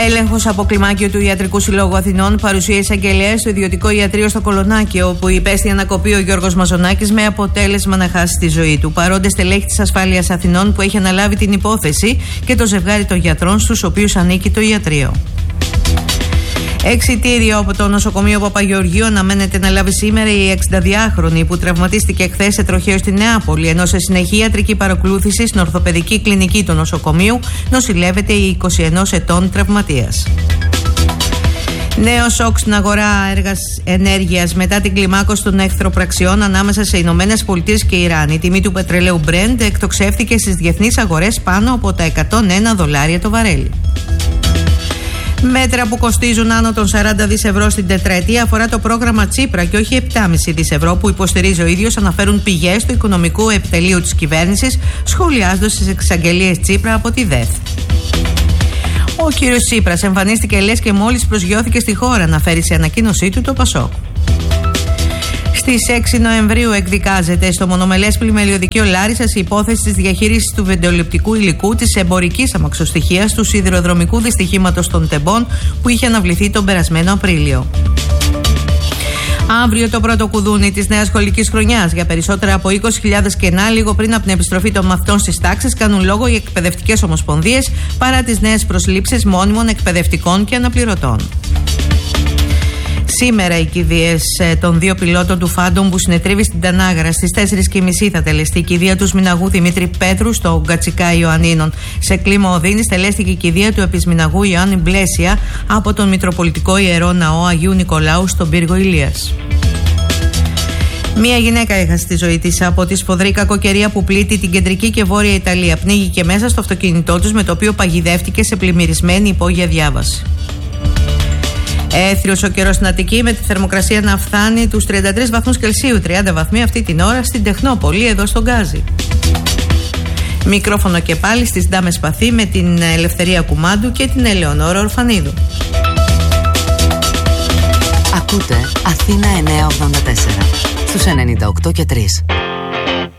Έλεγχος από κλιμάκιο του Ιατρικού Συλλόγου Αθηνών, παρουσία εισαγγελέα στο ιδιωτικό ιατρείο στο Κολονάκι, όπου υπέστη ανακοπή ο Γιώργος Μαζονάκης με αποτέλεσμα να χάσει τη ζωή του. Παρόντες στελέχη της Ασφάλειας Αθηνών που έχει αναλάβει την υπόθεση και το ζευγάρι των γιατρών στους οποίους ανήκει το ιατρείο. Εξιτήριο από το νοσοκομείο Παπαγεωργίου αναμένεται να λάβει σήμερα η 62χρονη που τραυματίστηκε εχθές σε τροχαίο στη Νεάπολη, ενώ σε συνεχή ιατρική παρακολούθηση στην ορθοπαιδική κλινική του νοσοκομείου νοσηλεύεται η 21 ετών τραυματίας. Νέο σοκ στην αγορά ενέργειας μετά την κλιμάκωση των εχθροπραξιών ανάμεσα σε Ηνωμένες Πολιτείες και Ιράν. Η τιμή του πετρελαίου Brent εκτοξεύτηκε στις διεθνείς αγορές πάνω από τα $101 το βαρέλι. Μέτρα που κοστίζουν άνω των 40 δις ευρώ στην τετραετία αφορά το πρόγραμμα Τσίπρα και όχι 7,5 δις ευρώ που υποστηρίζει ο ίδιος, αναφέρουν πηγές του Οικονομικού Επιτελείου της κυβέρνησης, σχολιάζοντας τις εξαγγελίες Τσίπρα από τη ΔΕΘ. Ο κύριος Τσίπρας εμφανίστηκε λες και μόλις προσγειώθηκε στη χώρα, αναφέρει σε ανακοίνωσή του το ΠΑΣΟΚ. Στις 6 Νοεμβρίου εκδικάζεται στο μονομελές πλημελιωδικείο Λάρισσας η υπόθεση της διαχείρισης του βιντεοληπτικού υλικού της εμπορικής αμαξοστοιχείας του σιδηροδρομικού δυστυχήματος των Τεμπών που είχε αναβληθεί τον περασμένο Απρίλιο. Αύριο το πρώτο κουδούνι της νέας σχολικής χρονιάς. Για περισσότερα από 20.000 κενά, λίγο πριν από την επιστροφή των μαθητών στις τάξεις, κάνουν λόγο οι εκπαιδευτικές ομοσπονδίες παρά τις νέες προσλήψεις μόνιμων εκπαιδευτικών και αναπληρωτών. Σήμερα οι κηδείες των δύο πιλότων του Phantom που συνετρίβει στην Τανάγρα στις 4:30 θα τελεστεί η κηδεία του Σμηναγού Δημήτρη Πέτρου στο Γκατσικά Ιωαννίνων. Σε κλίμα οδύνης τελέστηκε η κηδεία του Επισμηναγού Ιωάννη Μπλέσια από τον Μητροπολιτικό Ιερό Ναό Αγίου Νικολάου στον πύργο Ηλίας. Μία γυναίκα έχασε τη ζωή της από τη σφοδρή κακοκαιρία που πλήττει την κεντρική και βόρεια Ιταλία. Πνίγηκε μέσα στο αυτοκίνητό τους με το οποίο παγιδεύτηκε σε πλημμυρισμένη υπόγεια διάβαση. Έθριος ο καιρός στην Αττική με τη θερμοκρασία να φτάνει τους 33 βαθμούς Κελσίου, 30 βαθμοί αυτή την ώρα στην Τεχνόπολη εδώ στον Γκάζι. Μικρόφωνο και πάλι στις Ντάμες Παθή με την Ελευθερία Κουμάντου και την Ελεονόρα Ορφανίδου. Ακούτε Αθήνα 984 στους 98 και 3.